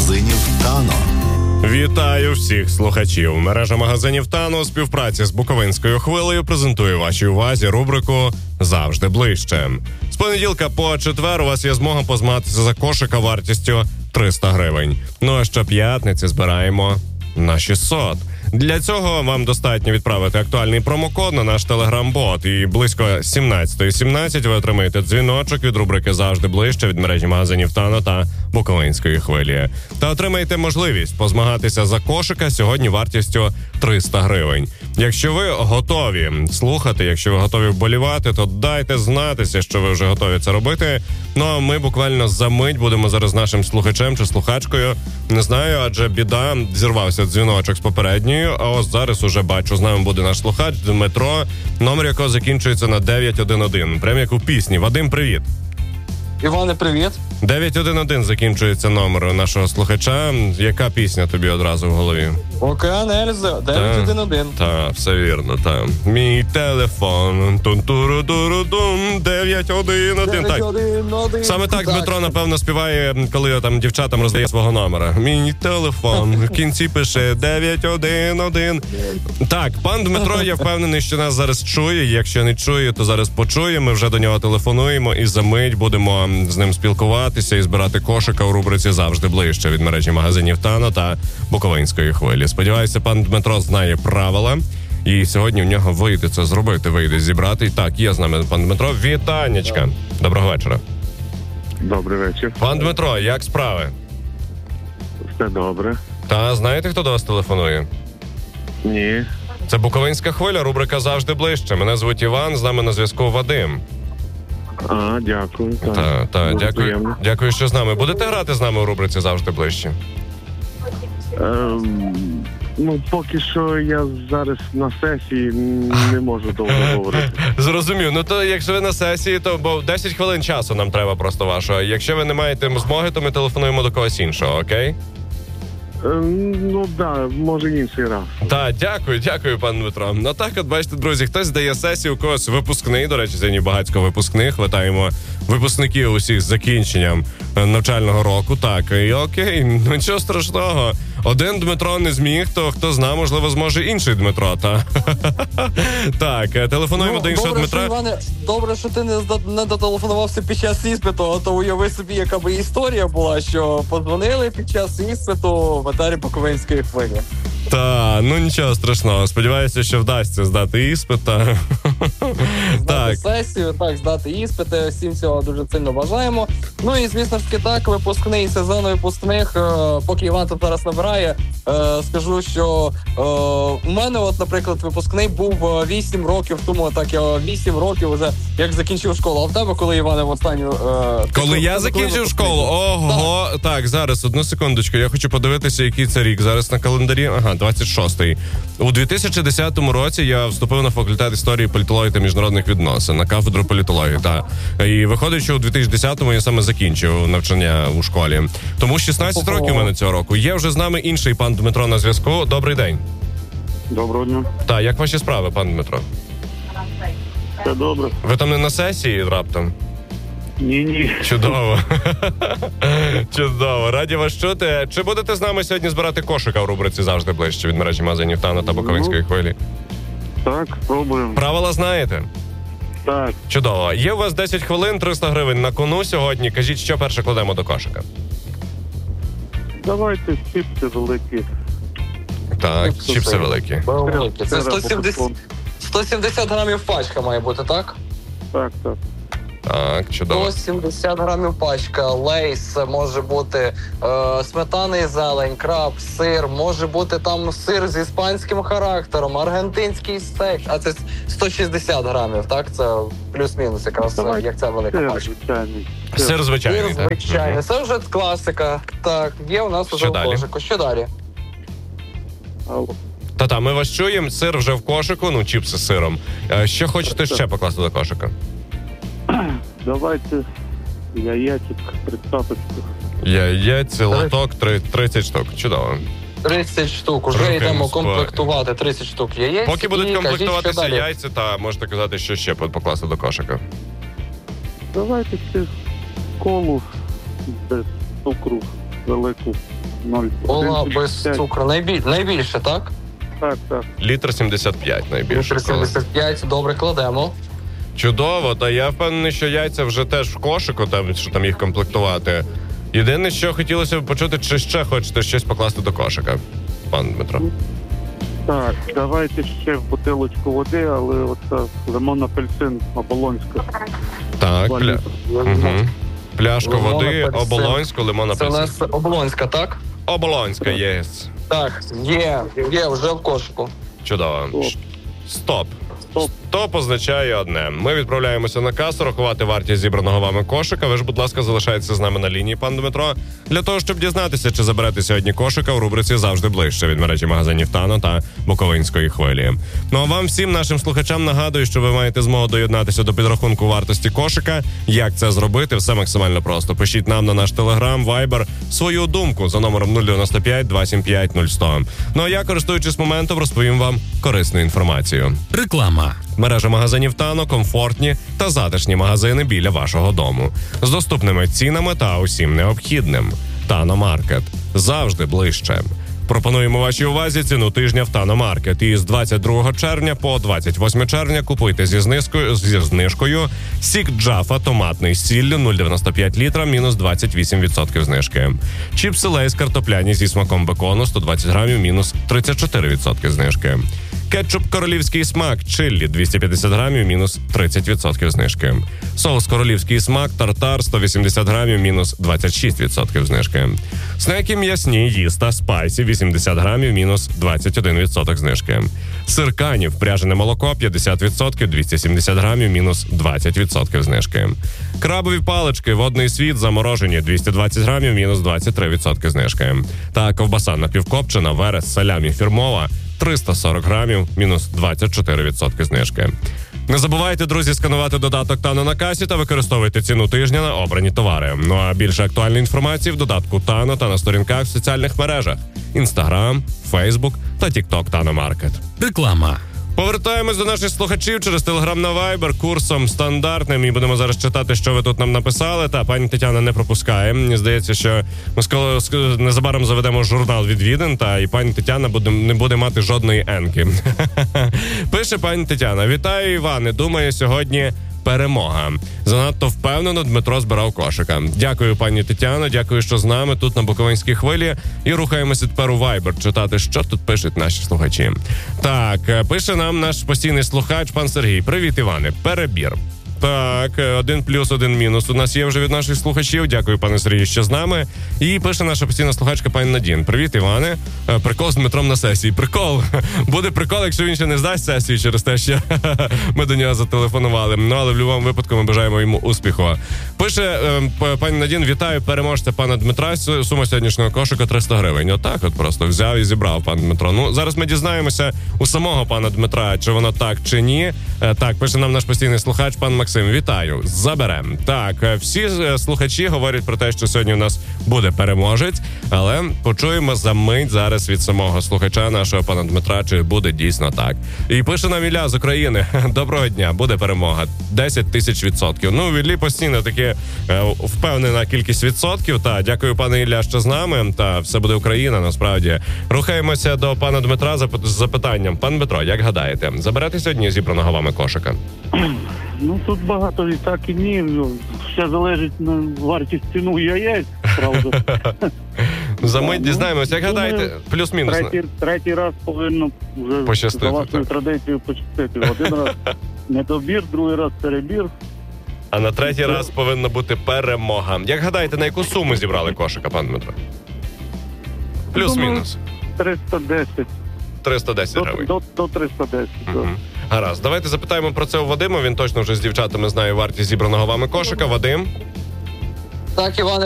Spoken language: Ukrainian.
магазинів «Тано». Вітаю всіх слухачів. Мережа магазинів «Тано» у співпраці з Буковинською хвилею презентує вашій увазі рубрику «Завжди ближче». З понеділка по четвер у вас є змога позмагатися за кошика вартістю 300 гривень. Ну а щоп'ятниці збираємо на 600. Для цього вам достатньо відправити актуальний промокод на наш телеграм-бот. І близько 17:17 ви отримаєте дзвіночок від рубрики «Завжди ближче» від мережі магазинів «Тано» та Буковинської хвилі. Та отримаєте можливість позмагатися за кошика сьогодні вартістю 300 гривень. Якщо ви готові слухати, якщо ви готові вболівати, то дайте знатися, що ви вже готові це робити. Ну а ми буквально за мить будемо зараз нашим слухачем чи слухачкою. Не знаю, адже біда, зірвався дзвіночок з попередньою, а ось зараз уже бачу, з нами буде наш слухач Дмитро, номер якого закінчується на 911. Прямо як у пісні. Вадим, привіт. Іване, привіт. 911 закінчується номер нашого слухача. Яка пісня тобі одразу в голові? Океан Ельзи, 911. Так, все вірно, так. Мій телефон, тун-туру-туру-тун, 911. Так. Саме так Дмитро, напевно, співає, коли там дівчатам роздає свого номера. Мій телефон, в кінці пише 911. Так, пан Дмитро, я впевнений, що нас зараз чує. Якщо не чує, то зараз почує. Ми вже до нього телефонуємо і за мить будемо з ним спілкуватися і збирати кошика у рубриці «Завжди ближче» від мережі магазинів «Тано» та Буковинської хвилі. Сподіваюся, пан Дмитро знає правила, і сьогодні в нього вийде це зробити, вийде зібрати. І так, є з нами пан Дмитро. Вітанечка. Доброго вечора. Добрий вечір. Пан Дмитро, як справи? Все добре. Та знаєте, хто до вас телефонує? Ні. Це Буковинська хвиля, рубрика «Завжди ближче». Мене звуть Іван, з нами на зв'язку Вадим. Дякую. Дякую, що з нами. Будете грати з нами у рубриці «Завжди ближче»? Поки що я зараз на сесії, не можу довго говорити. Зрозумів. Ну то якщо ви на сесії, то бо 10 хвилин часу нам треба просто вашого. Якщо ви не маєте змоги, то ми телефонуємо до когось іншого, окей? Може інший раз. Так, дякую, пан Дмитро. Ну так, от бачите, друзі, хтось здає сесію, у когось випускний, до речі, сьогодні багатько випускних, вітаємо випускників усіх з закінченням навчального року, так, і окей, нічого страшного. Один Дмитро не зміг, то хто зна, можливо, зможе інший Дмитро, та. Так, телефонуємо до іншого Дмитра. Іване, добре, що ти не дотелефонувався під час іспиту, а то уяви собі, яка би історія була, що подзвонили під час іспиту в етері Буковинської хвилі. Так, нічого страшного. Сподіваюся, що вдасться здати іспит. Здати сесію, здати іспити. Всім цього дуже сильно бажаємо. Ну і, звісно ж так, випускний сезон випускних, поки Іван тут зараз набирає, скажу, що у мене, наприклад, випускний був 8 років тому, так, я 8 років вже як закінчив школу. А в тебе, коли, Іване, в останню... Коли я закінчив школу? Ого! Так, зараз, одну секундочку, я хочу подивитися, який це рік. Зараз на календарі, 26-й. У 2010 році я вступив на факультет історії, політології та міжнародних відносин, на кафедру політології, так. І виходить, що у 2010-му я саме закінчив навчання у школі. Тому 16 років у мене цього року. Є вже з нами інший пан Дмитро на зв'язку. Добрий день. Доброго дня. Так, як ваші справи, пан Дмитро? Все добре. Ви там не на сесії раптом? Ні. Чудово. Чудово. Раді вас чути. Чи будете з нами сьогодні збирати кошика в рубриці «Завжди ближче» від мережі магазинів «Тано» та Буковинської хвилі? Так, пробуємо. Правила знаєте? Так. Чудово. Є у вас 10 хвилин, 300 гривень на кону сьогодні. Кажіть, що перше кладемо до кошика? Давайте чіпси великі. Так, чіпси великі. Це 170 грамів пачка має бути, так? Так. Так, чудово. 170 грамів пачка, лейс, може бути сметана і зелень, краб, сир, може бути там сир з іспанським характером, аргентинський стейк, а це 160 грамів, так? Це плюс-мінус якраз, як ця велика пачка. Сир звичайний, так? Звичайний, це вже класика. Так, є у нас уже в кошику. Що далі? Та-та, ми вас чуємо, сир вже в кошику, чіпси з сиром. Що хочете ще покласти до кошика? Давайте яєчок, 30 штук. Яєць, лоток, 30 штук. Чудово. 30 штук. Уже йдемо комплектувати 30 штук яєць. Поки будуть комплектуватися яйця, та можете казати, що ще покласти до кошика. Давайте колу без цукру велику. Кола без цукру. Найбільше, так? Так. Літр 75 найбільше. Літр 75, добре, кладемо. Чудово, та я впевнений, що яйця вже теж в кошику, що там їх комплектувати. Єдине, що хотілося б почути, чи ще хочете щось покласти до кошика, пан Дмитро? Так, давайте ще в бутилочку води, але оце лимон апельсин Оболонська. Так, пляшку Лимон, води, апельсин. Оболонську, лимон Це у апельсин. нас Оболонська, так? Оболонська, єс. Так, є, вже в кошику. Чудово. Стоп. Стоп. Стоп означає одне. Ми відправляємося на касу, рахувати вартість зібраного вами кошика. Ви ж, будь ласка, залишайтеся з нами на лінії, пан Дмитро, для того, щоб дізнатися, чи заберете сьогодні кошика у рубриці «Завжди ближче» від мережі магазинів «Тано» та Буковинської хвилі. Ну а вам всім, нашим слухачам, нагадую, що ви маєте змогу доєднатися до підрахунку вартості кошика. Як це зробити? Все максимально просто. Пишіть нам на наш Telegram, Viber свою думку за номером 095 275 0100. Ну а я, користуючись моментом, розповім вам корисну інформацію. Реклама. Мережа магазинів «Тано» – комфортні та затишні магазини біля вашого дому. З доступними цінами та усім необхідним. «Тано Маркет» – завжди ближче. Пропонуємо вашій увазі ціну тижня в «Тано Маркет». І з 22 червня по 28 червня купуйте зі знижкою сік Джафа томатний з сіллю 0,95 літра, мінус 28% знижки. Чіпси Лейс картопляні зі смаком бекону 120 грамів, мінус 34% знижки. Кетчуп королівський смак чиллі 250 грамів, мінус 30% знижки. Соус королівський смак тартар 180 грамів, мінус 26% знижки. Снеки м'ясні їста спайсі 80 грамів, мінус 21% знижки. Сир Канів пряжене молоко 50%, 270 грамів, мінус 20% знижки. Крабові палички водний світ заморожені 220 грамів, мінус 23% знижки. Та ковбаса напівкопчена верес салямі фірмова 340 грамів, мінус 24% знижки. Не забувайте, друзі, сканувати додаток «Тано» на касі та використовуйте ціну тижня на обрані товари. Ну а більше актуальної інформації в додатку «Тано» та на сторінках в соціальних мережах Instagram, Facebook та TikTok «Тано Маркет». Реклама. Повертаємось до наших слухачів через Telegram на Viber курсом стандартним і будемо зараз читати, що ви тут нам написали. Та пані Тетяна не пропускає. Мені здається, що ми незабаром заведемо журнал відвідин, та і пані Тетяна не буде мати жодної енки. Пише пані Тетяна: «Вітаю, Іване, думаю, сьогодні перемога. Занадто впевнено Дмитро збирав кошика». Дякую, пані Тетяно, дякую, що з нами тут на Буковинській хвилі. І рухаємося тепер у Viber читати, що тут пишуть наші слухачі. Так, пише нам наш постійний слухач, пан Сергій. «Привіт, Іване, перебір». Так, 1 плюс, 1 мінус у нас є вже від наших слухачів. Дякую, пане Сергію, що з нами. І пише наша постійна слухачка пані Надін. «Привіт, Іване. Прикол з Дмитром на сесії». Прикол. Буде прикол, якщо він ще не здасть сесію через те, що ми до нього зателефонували. Ну, але в будь-якому випадку ми бажаємо йому успіху. Пише пані Надін: «Вітаю переможця пана Дмитра. Сума сьогоднішнього кошика 300 гривень». Отак от просто взяв і зібрав пан Дмитро. Ну, зараз ми дізнаємося у самого пана Дмитра, чи воно так, чи ні. Так, пише нам наш постійний слухач, пан Максим. Вітаю, заберем. Так, всі слухачі говорять про те, що сьогодні у нас буде переможець, але почуємо за мить зараз від самого слухача нашого пана Дмитра, чи буде дійсно так. І пише нам Ілля з України: «Доброго дня, буде перемога. 10 000%. Ну, в Іллі постійно таки впевнена кількість відсотків. Та дякую, пане Ілля, що з нами. Та все буде Україна, насправді. Рухаємося до пана Дмитра з запитанням. Пан Дмитро, як гадаєте, заберете сьогодні зібраного вами кошика? Ну, тут багато і так, і ні. Все залежить на вартість ціну яєць, правда. За мить дізнаємось. Як гадаєте, плюс-мінус? Третій раз повинно вже пощастити, за вашою традицією пощастити. Один раз недобір, другий раз перебір. А на третій раз повинна бути перемога. Як гадаєте, на яку суму зібрали кошика, пан Дмитро? Плюс-мінус. 310. 310 гривень. До 310. Угу. Гаразд. Давайте запитаємо про це у Вадима. Він точно вже з дівчатами знає вартість зібраного вами кошика. Вадим? Так, Іване,